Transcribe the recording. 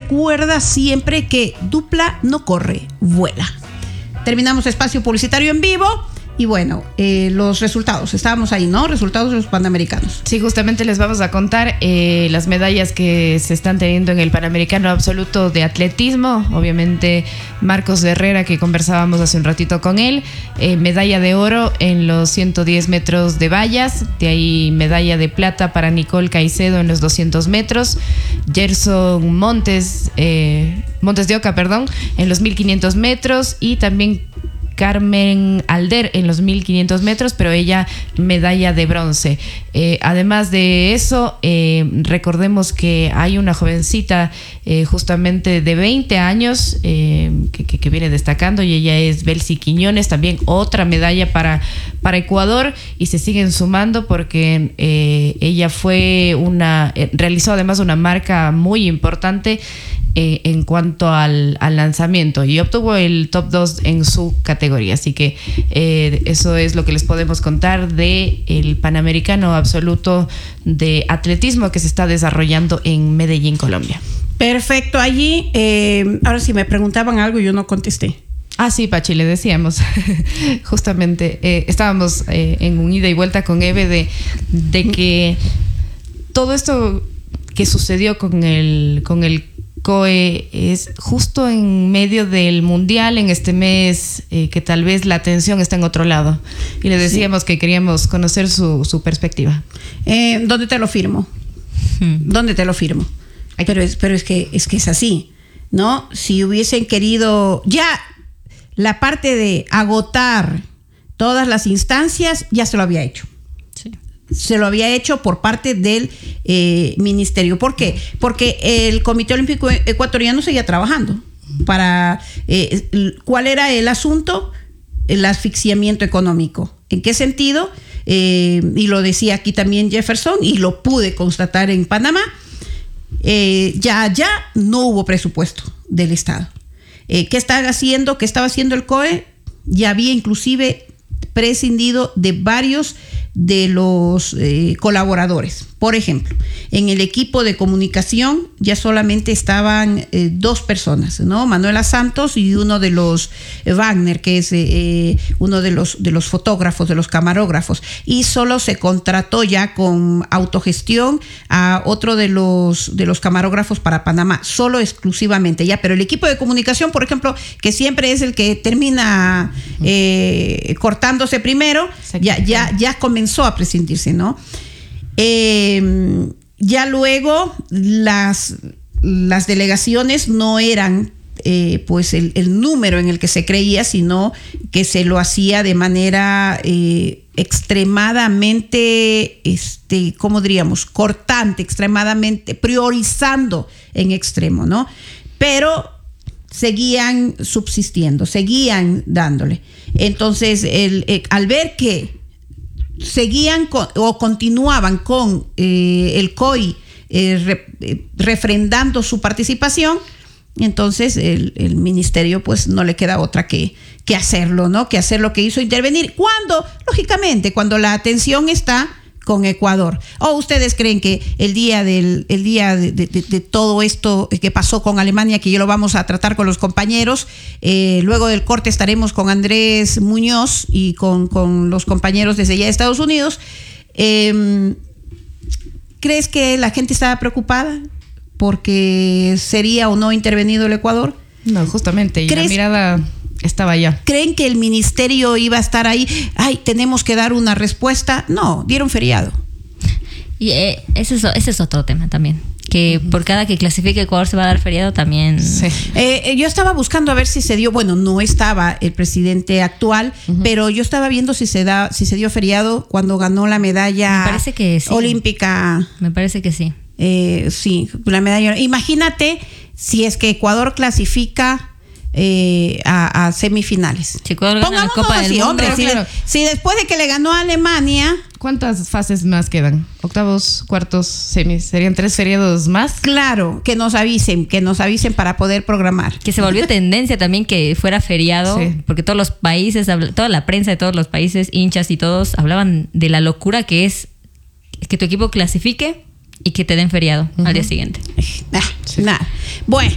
recuerda siempre que dupla no corre, vuela. Terminamos espacio publicitario en vivo. Y bueno, los resultados, estábamos ahí, ¿no? Resultados de los Panamericanos. Sí, justamente les vamos a contar las medallas que se están teniendo en el Panamericano Absoluto de Atletismo. Obviamente, Marcos Herrera, que conversábamos hace un ratito con él, medalla de oro en los 110 metros de vallas. De ahí medalla de plata para Nicole Caicedo en los 200 metros. Gerson Montes de Oca, en los 1500 metros. Y también Carmen Alder en los 1500 metros, pero ella medalla de bronce. Además de eso, recordemos que hay una jovencita justamente de 20 años que viene destacando, y ella es Belsi Quiñones, también otra medalla para Ecuador, y se siguen sumando porque ella realizó además una marca muy importante en cuanto al lanzamiento, y obtuvo el top 2 en su categoría. Así que eso es lo que les podemos contar del Panamericano Absoluto de Atletismo que se está desarrollando en Medellín, Colombia. Perfecto, allí, ahora si me preguntaban algo yo no contesté. Ah, sí, Pachi, le decíamos, justamente, estábamos en un ida y vuelta con Eve de que todo esto que sucedió con el COE es justo en medio del mundial, en este mes que tal vez la atención está en otro lado, y le decíamos que queríamos conocer su perspectiva. ¿Dónde te lo firmo? ¿Dónde te lo firmo? Pero es que es así, ¿no? Si hubiesen querido ya la parte de agotar todas las instancias, ya se lo había hecho. Se lo había hecho por parte del ministerio. ¿Por qué? Porque el Comité Olímpico Ecuatoriano seguía trabajando para... ¿cuál era el asunto? El asfixiamiento económico. ¿En qué sentido? Y lo decía aquí también Jefferson, y lo pude constatar en Panamá. Ya no hubo presupuesto del Estado. ¿Qué estaba haciendo el COE? Ya había inclusive prescindido de varios de los colaboradores. Por ejemplo, en el equipo de comunicación ya solamente estaban 2 personas, ¿no? Manuela Santos y uno de los Wagner, que es uno de los fotógrafos, de los camarógrafos, y solo se contrató ya con autogestión a otro de los camarógrafos para Panamá, solo exclusivamente ya. Pero el equipo de comunicación, por ejemplo, que siempre es el que termina cortándose primero, ya comenzó a prescindirse, ¿no? Ya luego las delegaciones no eran pues el número en el que se creía, sino que se lo hacía de manera extremadamente, ¿cómo diríamos? Cortante, extremadamente, priorizando en extremo, ¿no? Pero seguían subsistiendo, seguían dándole. Entonces, al ver que seguían continuaban con el COI refrendando su participación, entonces el ministerio pues no le queda otra que hacerlo, ¿no? Que hacer lo que hizo, intervenir. Lógicamente, cuando la atención está con Ecuador. ¿O ustedes creen que el día de todo esto que pasó con Alemania, que ya lo vamos a tratar con los compañeros, luego del corte estaremos con Andrés Muñoz y con los compañeros desde allá de Estados Unidos? ¿Crees que la gente estaba preocupada porque sería o no intervenido el Ecuador? No, justamente, y la mirada estaba allá. ¿Creen que el ministerio iba a estar ahí? Ay, tenemos que dar una respuesta. No, dieron feriado. Y ese es otro tema también, que por cada que clasifique Ecuador se va a dar feriado también. Sí. Yo estaba buscando a ver si se dio, bueno, no estaba el presidente actual, pero yo estaba viendo si se dio feriado cuando ganó la medalla, me parece que sí, olímpica. Me parece que sí. Sí, la medalla. Imagínate si es que Ecuador clasifica a semifinales. Si Ecuador gana la Copa del Mundo, hombre, claro. Si después de que le ganó a Alemania, ¿cuántas fases más quedan? Octavos, cuartos, semis. ¿Serían 3 feriados más? Claro, que nos avisen para poder programar. Que se volvió tendencia también que fuera feriado, sí, porque todos los países, toda la prensa de todos los países, hinchas y todos, hablaban de la locura que es que tu equipo clasifique y que te den feriado al día siguiente. Nada. Bueno.